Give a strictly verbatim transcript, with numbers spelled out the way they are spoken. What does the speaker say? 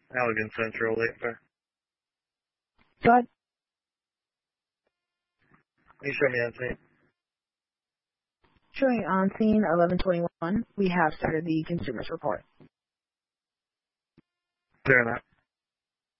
Allegan Central, Later. Go ahead. Can you show me on scene? Showing on scene eleven twenty-one, we have started the Consumers Report. Clear that.